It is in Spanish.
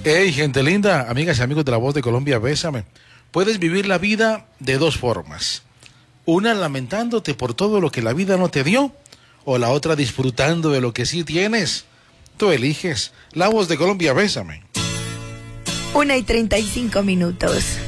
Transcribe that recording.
Hey, gente linda, amigas y amigos de La Voz de Colombia, bésame. Puedes vivir la vida de dos formas. Una lamentándote por todo lo que la vida no te dio, o la otra disfrutando de lo que sí tienes. Tú eliges. La Voz de Colombia, bésame. 1:35.